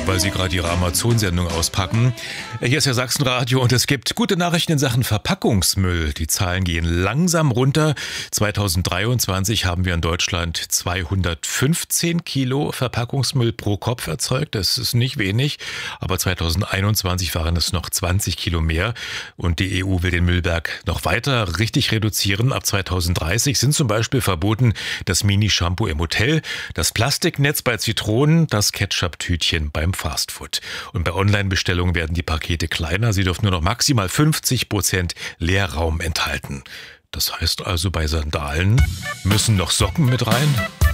weil Sie gerade Ihre Amazon-Sendung auspacken. Hier ist ja Sachsenradio und es gibt gute Nachrichten in Sachen Verpackungsmüll. Die Zahlen gehen langsam runter. 2023 haben wir in Deutschland 215 Kilo Verpackungsmüll pro Kopf erzeugt. Das ist nicht wenig, aber 2021 waren es noch 20 Kilo mehr. Und die EU will den Müllberg noch weiter richtig reduzieren. Ab 2030 sind zum Beispiel verboten das Mini-Shampoo im Hotel, das Plastiknetz bei Zitronen, das Ketchup-Tütchen beim Fastfood. Und bei Online-Bestellungen werden die Pakete kleiner. Sie dürfen nur noch maximal 50% Leerraum enthalten. Das heißt also, bei Sandalen müssen noch Socken mit rein?